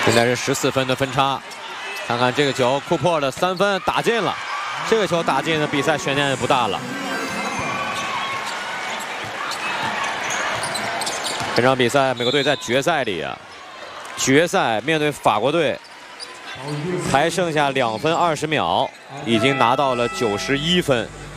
现在是14分的分差，看看这个球，库珀的3分打进了，这个球打进的比赛悬念也不大了。这场比赛美国队在决赛里啊，决赛面对法国队，还剩下2分20秒，已经拿到了91分。